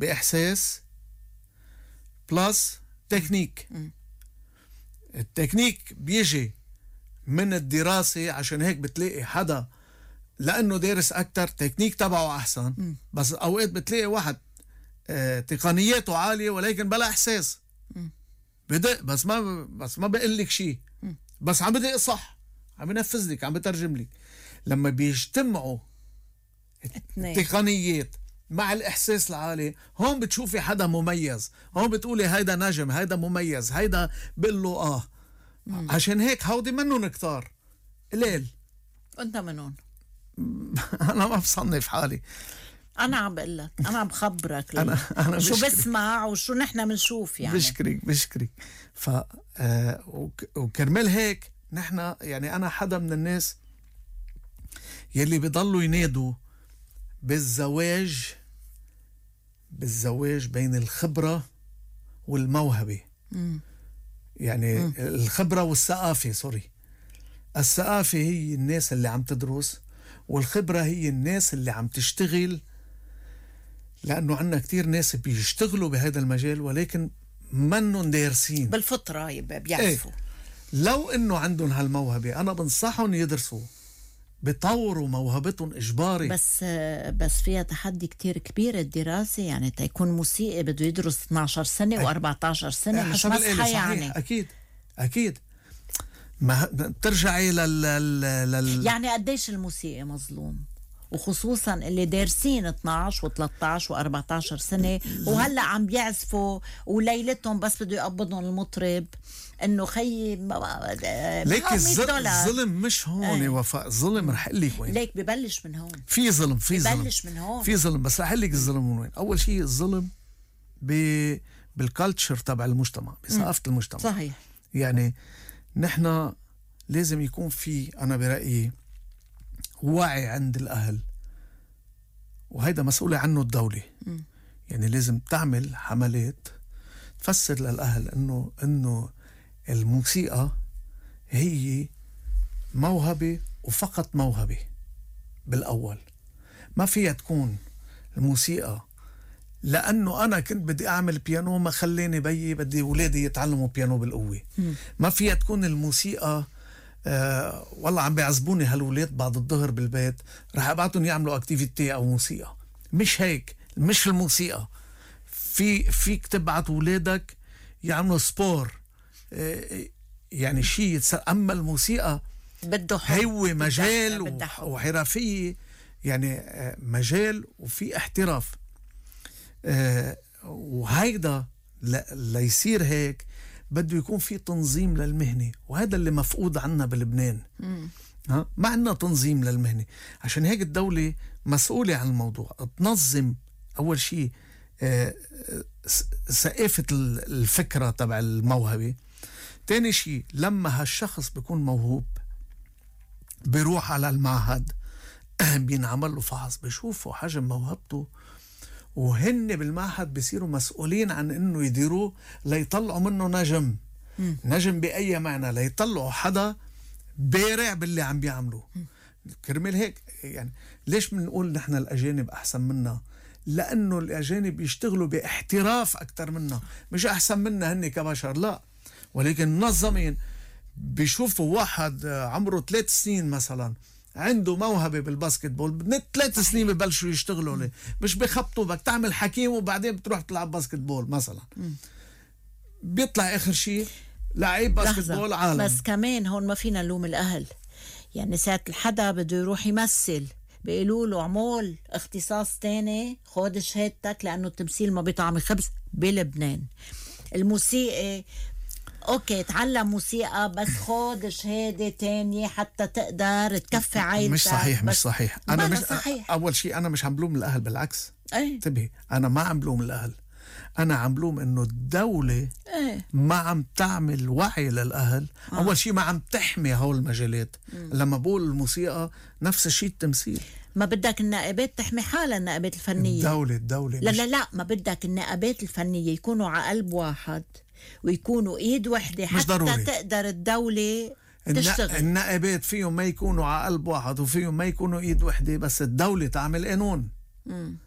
بإحساس بلس تكنيك. التكنيك بيجي من الدراسة، عشان هيك بتلاقي حدا لأنه دارس أكتر تكنيك تبعه أحسن. بس أوقات بتلاقي واحد تقنياته عالية ولكن بلا إحساس، بدق بس ما بقول لك شيء، بس عم بدق صح، عم بنفذ لك، عم بترجم لك. لما بيجتمعوا التقنيات مع الإحساس العالي، هون بتشوفي حدا مميز، هون بتقولي هيدا نجم، هيدا مميز، هيدا بقول له عشان هيك هودي منهم كتار قليل. انت منهم. انا ما بصنف حالي، انا عم بقول لك، انا عم بخبرك أنا شو بسمع وشو نحن بنشوف. يعني بشكرك وكرمال هيك نحن، يعني انا حدا من الناس يلي بيضلوا ينادوا بالزواج بين الخبرة والموهبة. يعني الخبرة والثقافة، سوري. الثقافة هي الناس اللي عم تدرس، والخبرة هي الناس اللي عم تشتغل، لأنه عنا كتير ناس بيشتغلوا بهذا المجال ولكن منهم دارسين بالفطرة بيعرفوا. لو إنه عندهم هالموهبة أنا بنصحهم يدرسوا، بيطوروا موهبتهم إجباري. بس فيها تحدي كتير كبير الدراسة. يعني تيكون موسيقي بده يدرس 12 سنة و14 سنة، مش مسحة يعني. أكيد ما بترجعي يعني قديش الموسيقى مظلوم، وخصوصا اللي دارسين 12 و13 و14 سنة وهلأ عم بيعزفوا وليلتهم بس بده يقبضهم المطرب انه خيي ليك الظلم مش هون. وفاء الظلم رح اقول لك وين. ليك ببلش من هون. في ظلم ببلش من هون، في ظلم، بس رح اقول لك الظلم من وين. اول شيء الظلم بالكالتشر تبع المجتمع، بثقافة المجتمع. صحيح. يعني نحن لازم يكون في، أنا برأيي، وعي عند الأهل، وهيدا مسؤولة عنه الدولة. يعني لازم تعمل حملات تفسر للأهل إنه الموسيقى هي موهبة وفقط موهبة بالأول. ما فيها تكون الموسيقى لأنه أنا كنت بدي أعمل بيانو ما خليني بيي بدي أولادي يتعلموا بيانو بالقوة. ما فيها تكون الموسيقى والله عم بيعزبوني هالولاد بعد الظهر بالبيت رح أبعتهم يعملوا أكتيفيتي أو موسيقى. مش هيك، مش الموسيقى. فيك تبعت ولادك يعملوا سبور، يعني شيء. أما الموسيقى بده هو مجال وحرفية، يعني مجال وفي احتراف. وهيدا ليصير هيك بده يكون في تنظيم للمهنة، وهذا اللي مفقود عنا بلبنان. ما عنا تنظيم للمهنة، عشان هيك الدولة مسؤولة عن الموضوع. تنظم أول شيء ثقافة الفكرة تبع الموهبة. تاني شيء لما هالشخص بيكون موهوب بيروح على المعهد بينعمل له فحص، بيشوفوا حجم موهبته، وهن بالمعهد بيصيروا مسؤولين عن انه يديروه ليطلعوا منه نجم. نجم بأي معنى؟ ليطلعوا حدا بارع باللي عم بيعملوه. كرمال هيك يعني ليش بنقول نحن الأجانب أحسن منا؟ لأنه الأجانب يشتغلوا باحتراف أكتر منا، مش أحسن منا هن كبشر، لا، ولكن منظمين. بيشوفوا واحد عمره 3 سنين مثلا عنده موهبة بالباسكت بول، من 3 سنين ببلشوا يشتغلوا له، مش بخبطوا بدك تعمل حكيم وبعدين بتروح تلعب باسكت بول مثلا. بيطلع آخر شيء لعيب باسكت بول عالم. بس كمان هون ما فينا نلوم الأهل. يعني ساعة الحدا بده يروح يمثل بيقولوا له عمول اختصاص تاني، خود شهادتك، لأنه التمثيل ما بيطعم خبز بلبنان. الموسيقى اوكي تعلم موسيقى بس خود شهادة تانية حتى تقدر تكفي عائلتك. مش صحيح. انا مش صحيح. اول شيء انا مش عم بلوم الاهل، بالعكس. انتبهي، انا ما عم بلوم الاهل، انا عم بلوم انه الدولة ما عم تعمل وعي للاهل. اول شيء ما عم تحمي هول المجالات. لما بقول الموسيقى نفس الشيء التمثيل. ما بدك النائبات تحمي حالها، النائبات الفنية. الدولة لا ما بدك النائبات الفنية يكونوا على قلب واحد ويكونوا ايد وحدة حتى ضروري. تقدر الدولة تشتغل. النائبات فيهم ما يكونوا على قلب واحد وفيهم ما يكونوا ايد وحدة، بس الدولة تعمل قانون.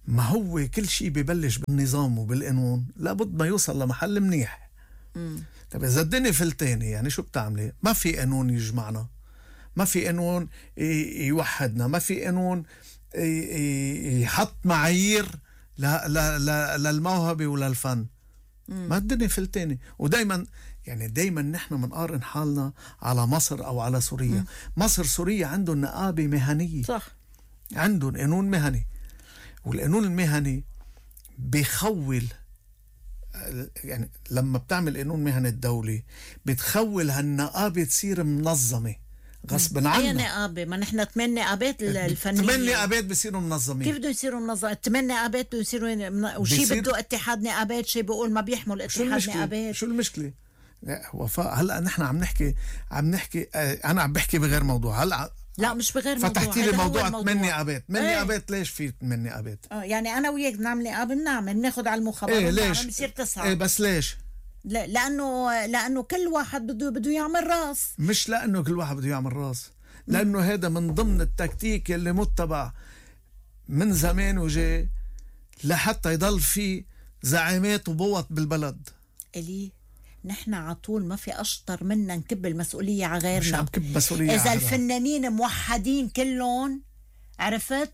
ما هو كل شيء ببلش بالنظام وبالقانون لابد ما يوصل لمحل منيح. طب إذا الدنيا فلتانة يعني شو بتعملي؟ ما في قانون يجمعنا، ما في قانون يوحدنا، ما في قانون يحط معايير للموهبة وللفن. ما الدنيا فلتانة. ودايما يعني دايما نحن منقارن حالنا على مصر أو على سوريا. مصر سوريا عندهم نقابة مهنية، صح، عندهم قانون مهني، والقانون المهني بيخول. يعني لما بتعمل قانون مهني الدولي بتخول هالنقابة تصير منظمة غصب عنها. أي نقابة؟ ما نحن 8 نقابات الفنية. 8 نقابات بيصيروا منظمين. كيف بده يصيروا منظمين؟ 8 نقابات بده يصيروا وشي بده اتحاد نقابات، شي بيقول ما بيحمل اتحاد نقابات. شو المشكلة؟ وفاء هلا نحن عم نحكي أنا عم بحكي بغير موضوع. هلا لا مش بغير موضوع، فتحتي لي موضوع 8 نقابات. 8 نقابات ليش في 8 نقابات؟ يعني أنا وياك بنعمل نقابة، بناخد على المخابرات. ليش؟ بصير 9. بس ليش؟ لأنه كل واحد بده يعمل راس. مش لأنه كل واحد بده يعمل راس، لأنه هذا من ضمن التكتيك اللي متبع من زمان وجاي لحتى يضل في زعامات وبوط بالبلد. إلي نحن عطول ما في أشطر منا نكب المسؤولية على غيرنا. مش عم كب مسؤولية إذا الفنانين موحدين كلهم، عرفت،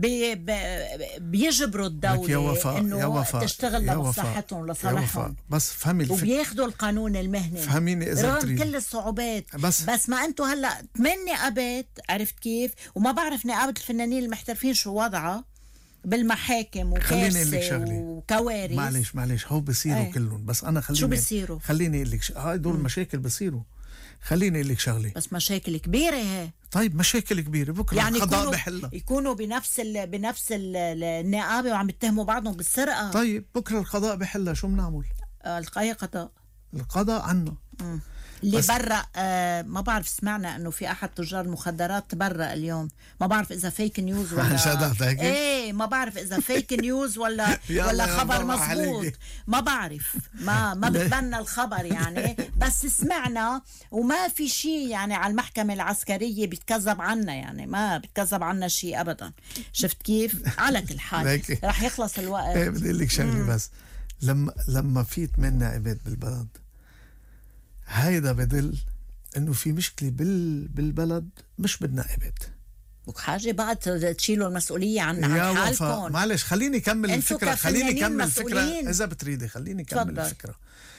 بيجبروا الدولة إنه تشتغل لمصلحتهم ولصالحهم. بس فهمي وبياخدوا القانون المهني. فهميني إذا رغم كل الصعوبات. بس ما أنتوا هلأ 8 نقابات، عرفت كيف؟ وما بعرف نقابة الفنانين المحترفين شو وضعها بالمحاكم وكارثة وكوارث. معلش هو بصيروا كلهم. بس أنا شو بصيروا؟ خليني أقول لك هدول المشاكل بصيروا. خليني أقول لك شغلة. بس مشاكل كبيرة هي. طيب مشاكل كبيرة بكرة يعني القضاء بحلها. يكونوا بنفس النقابة وعم يتهموا بعضهم بالسرقة. طيب بكرة القضاء بحلها، شو بنعمل؟ أي قضاء؟ القضاء عنا. اللي برا ما بعرف، سمعنا انه في احد تجار المخدرات تبرأ اليوم. ما بعرف اذا فيك نيوز ولا ايه، ما بعرف اذا فيك نيوز ولا خبر مزبوط. ما بعرف، ما بتبنى الخبر يعني. بس سمعنا وما في شيء يعني على المحكمة العسكرية بيتكذب عنا، يعني ما بيتكذب عنا شيء ابدا. شفت كيف؟ على كل حال رح يخلص الوقت. ايه بدي اقول لك شغله. بس لما في 8 نائبات بالبلد، هيدا بدل انه في مشكله بالبلد مش بالنائبات. حاجه بقى تشيلوا المسؤوليه عن حالكم. معلش خليني اكمل الفكره. مسؤولين. اذا بتريدي خليني اكمل الفكره.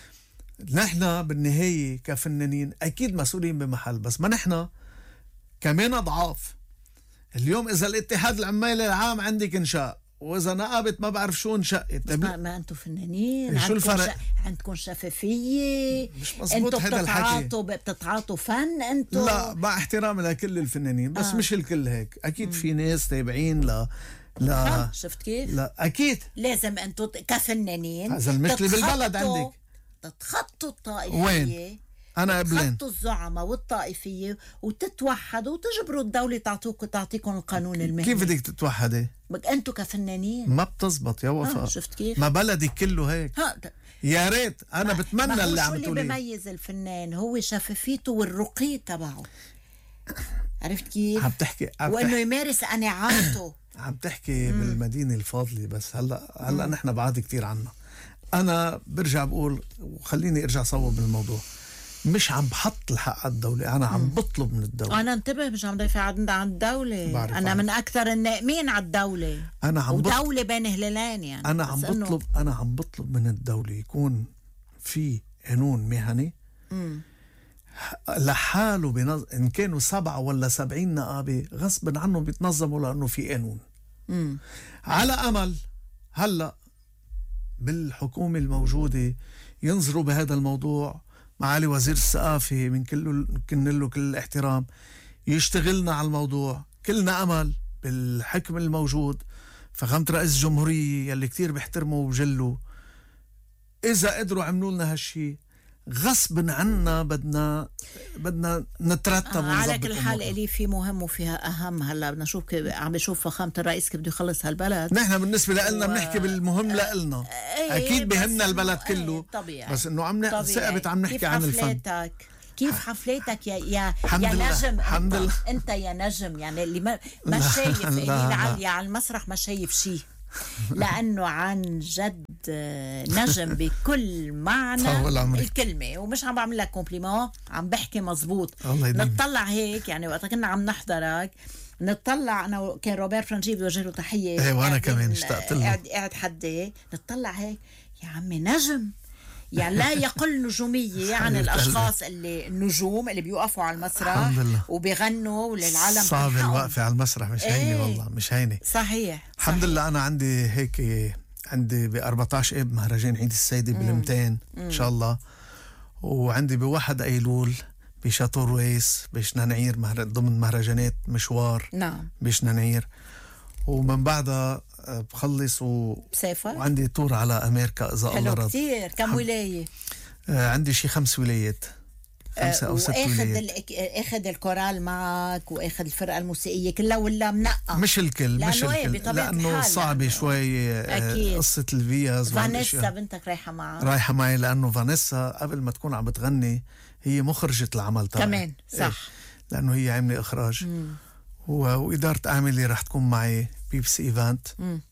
نحن بالنهايه كفنانين اكيد مسؤولين بمحل، بس ما نحن كمان اضعاف. اليوم اذا الاتحاد العمالي العام عندك انشاء، واذا نقابه ما بعرف شو انشقت، ما انتم فنانين، شو الفرق؟ عندكم شفافيه، مش مزبوط هذا الحكي. بتتعاطوا فن انتم. لا، مع احترامي لكل الفنانين، بس مش الكل هيك. اكيد في ناس تابعين شفت كيف؟ لا اكيد لازم انتم كفنانين هذا المشكله بالبلد عندك تتخطوا الطائفيه. وين؟ أنا قبلين تخطوا الزعماء والطائفية وتتوحدوا وتجبروا الدولة تعطيكم القانون المهني. كيف بدك تتوحدي؟ أنتوا كفنانين ما بتزبط يا وفاء. شفت كيف؟ ما بلدك كله هيك. يا ريت. أنا بتمنى اللي عم تقوليه. اللي بيميز الفنان هو شفافيته والرقي تبعه. عرفت كيف؟ عم تحكي وإنه يمارس قناعاته. عم تحكي بالمدينة الفاضلة. بس هلا نحن بعاد كتير عنا. أنا برجع بقول، وخليني أرجع صوب بالموضوع، مش عم بحط الحق على الدولة، أنا عم بطلب من الدولة. أنا انتبه، مش عم دافع عن الدولة. أنا من أكثر النائمين على الدولة. أنا عم ودولة بين هلالين يعني. أنا عم بطلب من الدولة يكون في قانون مهني لحاله إن كانوا 7 ولا 70 نقابة غصب عنهم بيتنظموا لأنه في قانون. على أمل هلأ بالحكومة الموجودة ينظروا بهذا الموضوع. معالي وزير الثقافة من كل الاحترام يشتغلنا على الموضوع. كلنا أمل بالحكم الموجود، فخامة رئيس الجمهورية يلي كتير بيحترموا وبجلوا، إذا قدروا عملوا لنا هالشي غصب عنا بدنا نترتب على كل حال. إلي في مهم وفيها أهم. هلا بدنا نشوف كيف عم بشوف فخامة الرئيس كيف بده يخلص هالبلد. نحن بالنسبة لنا بنحكي بالمهم لنا. أكيد بهمنا البلد كله. طبياء. بس إنه ثابت عم نحكي عن الفن. كيف حفلتك يا نجم؟ الحمد لله. أنت يا نجم يعني اللي ما شايف. اللي على المسرح ما شايف شيء. لأنه عن جد نجم بكل معنى الكلمة، ومش عم بعمل لك كومبليمون، عم بحكي مزبوط. نطلع هيك يعني وقت كنا عم نحضرك نطلع انا كان روبير فرانجي بوجه له تحيه، ايه وانا كمان اشتقت له، قاعد حدي نطلع هيك يا عمي نجم، يعني لا يقل نجومية عن الأشخاص اللي النجوم اللي بيوقفوا على المسرح وبيغنوا للعالم. صعب الوقفة على المسرح، مش هيني والله، مش هيني. صحيح. الحمد لله أنا عندي هيك، عندي ب 14 اب مهرجان عيد السيدة بالمتين إن شاء الله، وعندي ب1 أيلول بشاطور رويس بشنانعير ضمن مهرجانات مشوار. نعم. بشنانعير، ومن بعدها بخلص وعندي تور على أمريكا إذا الله رضى. كتير. كم ولاية؟ عندي شي 5 ولايات، 5 أو 6 ولايات. اخذ الكورال معك واخذ الفرقة الموسيقية كلها ولا منقى؟ مش الكل، مش الكل، لأنه صعبة شوي. قصة الفياز. فانيسا بنتك رايحة معك؟ رايحة معي، لأنه فانيسا قبل ما تكون عم بتغني هي مخرجة العمل تبعي كمان. صح. لأنه هي عاملة إخراج. وإدارة أعمالي رح تكون معي بيبسي إيفانت.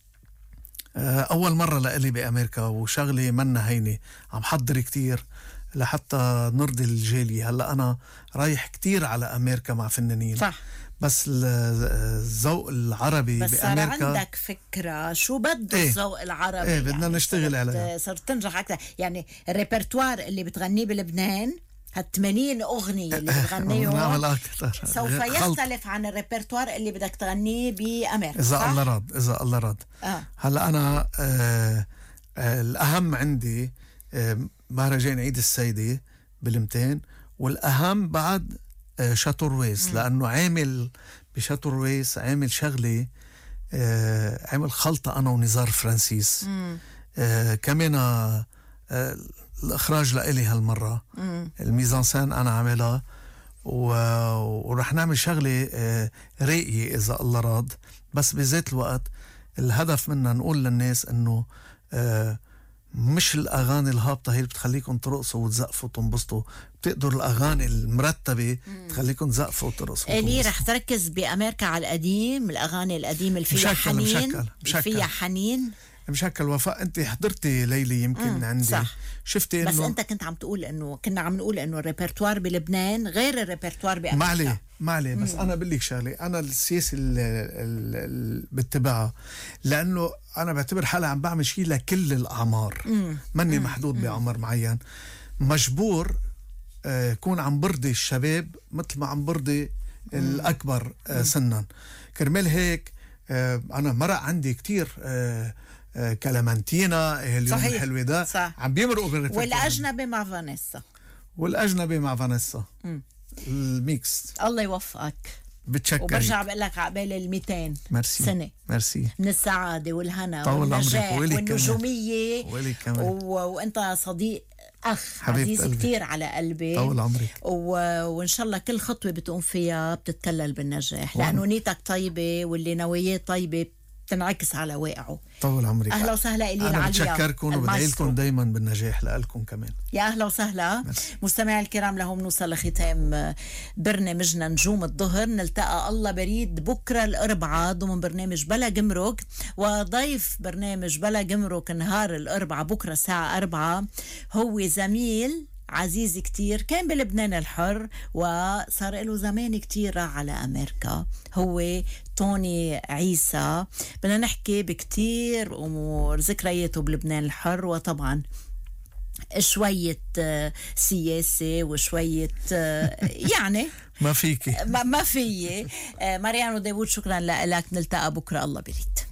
أول مرة لإلي بأمريكا، وشغلي منا هيني، عم حضر كتير لحتى نرضي الجالية. هلأ أنا رايح كتير على أمريكا مع فنانين. صح. بس الذوق العربي بس بأمريكا، بس صار عندك فكرة شو بده الذوق العربي. بدنا يعني نشتغل عليه. صرت تنجح أكثر. يعني الريpertoire اللي بتغنيه بلبنان، هال80 أغنية اللي بتغنيهم سوف يختلف عن الريpertoire اللي بدك تغنيه بأمريكا. إذا الله راد، إذا الله راد. هلا أنا الأهم عندي مهرجان عيد السيدة بالمتين، والأهم بعد شاطور رويس، لأنه عامل بشاطور رويس عامل شغلة، عامل خلطة أنا ونزار فرانسيس. كمان الإخراج لإلي هالمرة، الميزانسان أنا عاملها، ورح نعمل شغلة راقية إذا الله راد. بس بذات الوقت الهدف منا نقول للناس إنه مش الأغاني الهابطة هي اللي بتخليكم ترقصوا وتزقفوا وتنبسطوا، بتقدر الأغاني المرتبة تخليكم تزقفوا وترقصوا. اللي رح تركز بأمريكا على القديم، الأغاني القديمة اللي فيها حنين، فيها حنين مشكل. وفاء أنت حضرتي ليلي يمكن عندي، صح. شفتي بس أنت كنت عم تقول إنه كنا عم نقول إنه الريpertoire بلبنان غير الريpertoire بأمريكا. ما عليه. بس أنا بقول لك شغلة، أنا السياسة اللي بتبعها، لأنه أنا بعتبر حالي عم بعمل شيء لكل الأعمار، ماني محدود بعمر معين. مجبور كون عم برضي الشباب مثل ما عم برضي الأكبر سنا. كرمال هيك أنا مرق عندي كتير كلامنتينا اليوم الحلوة ده، صح. عم بيمرقوا بالريpertoire. والأجنبي مع فانيسا الميكس. الله يوفقك. بتشكرك، وبرجع بقول لك عقبال 200 سنة ميرسي من السعادة والهنا والنجاح والنجومية. وانت صديق أخ عزيز كتير على قلبي. طول عمرك. وإن شاء الله كل خطوة بتقوم فيها بتتكلل بالنجاح، لأنه نيتك طيبة واللي نوايات طيبة تنعكس على واقعه. طول عمرك. أهلا وسهلا إلي أنا بتشكركم وبدعي لكم دايما بالنجاح لكم كمان. يا أهلا وسهلا. مستمعي الكرام، لهم نوصل لختام برنامجنا نجوم الظهر. نلتقى الله بريد بكرة الأربعاء ضمن برنامج بلا جمرك، وضيف برنامج بلا جمرك نهار الأربعاء بكرة الساعة 4 هو زميل عزيز كتير، كان بلبنان الحر وصار له زمان كتير على أمريكا، هو توني عيسى. بدنا نحكي بكتير أمور، ذكرياته بلبنان الحر، وطبعا شوية سياسة وشوية يعني ما فيكي ما فيي. ماريانو داوود، شكرا لك. نلتقى بكرة الله بريد.